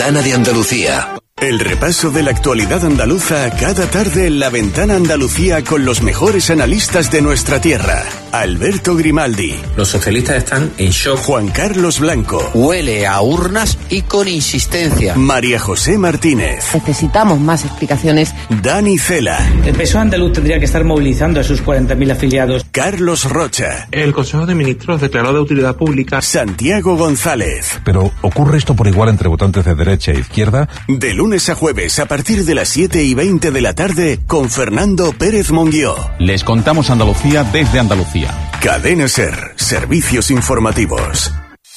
Ventana de Andalucía. El repaso de la actualidad andaluza cada tarde en La Ventana Andalucía con los mejores analistas de nuestra tierra. Alberto Grimaldi. Los socialistas están en shock. Juan Carlos Blanco. Huele a urnas y con insistencia. María José Martínez. Necesitamos más explicaciones. Dani Cela. El PSOE andaluz tendría que estar movilizando a sus 40.000 afiliados. Carlos Rocha. El Consejo de Ministros declaró de utilidad pública. Santiago González. Pero ¿ocurre esto por igual entre votantes de derecha e izquierda? De lunes a jueves a partir de las 7:20 de la tarde con Fernando Pérez Monguió. Les contamos Andalucía desde Andalucía. Cadena SER, servicios informativos.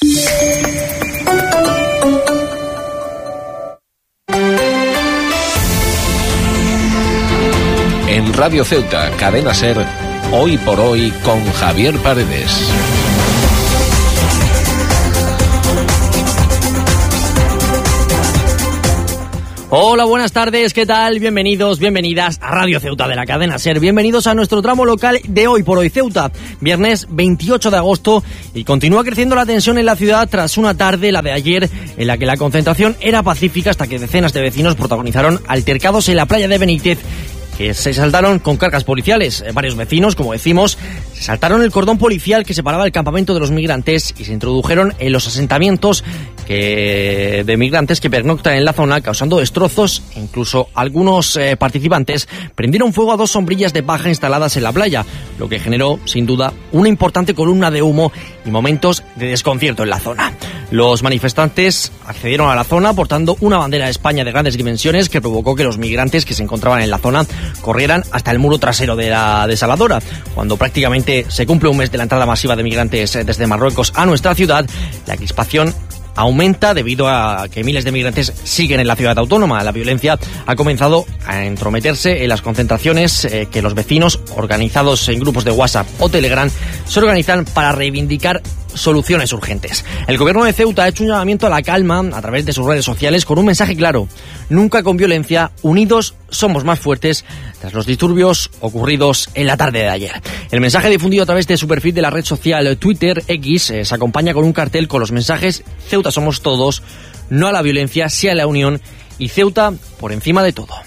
En Radio Ceuta, Cadena SER, Hoy por Hoy con Javier Paredes. Hola, buenas tardes, ¿qué tal? Bienvenidos, bienvenidas a Radio Ceuta de la Cadena SER. Bienvenidos a nuestro tramo local de Hoy por Hoy Ceuta, viernes 28 de agosto, y continúa creciendo la tensión en la ciudad tras una tarde, la de ayer, en la que la concentración era pacífica hasta que decenas de vecinos protagonizaron altercados en la playa de Benítez, que se saltaron con cargas policiales. Varios vecinos, como decimos, se saltaron el cordón policial que separaba el campamento de los migrantes y se introdujeron en los asentamientos de migrantes que pernoctan en la zona, causando destrozos. Incluso algunos participantes prendieron fuego a 2 sombrillas de paja instaladas en la playa, lo que generó, sin duda, una importante columna de humo y momentos de desconcierto en la zona. Los manifestantes accedieron a la zona portando una bandera de España de grandes dimensiones que provocó que los migrantes que se encontraban en la zona corrieran hasta el muro trasero de la desaladora. Cuando prácticamente se cumple un mes de la entrada masiva de migrantes desde Marruecos a nuestra ciudad, la crispación aumenta debido a que miles de migrantes siguen en la ciudad autónoma. La violencia ha comenzado a entrometerse en las concentraciones que los vecinos, organizados en grupos de WhatsApp o Telegram, se organizan para reivindicar soluciones urgentes. El gobierno de Ceuta ha hecho un llamamiento a la calma a través de sus redes sociales con un mensaje claro: nunca con violencia, unidos somos más fuertes, tras los disturbios ocurridos en la tarde de ayer. El mensaje difundido a través de su perfil de la red social Twitter X se acompaña con un cartel con los mensajes: Ceuta somos todos, no a la violencia, sí a la unión, y Ceuta por encima de todo.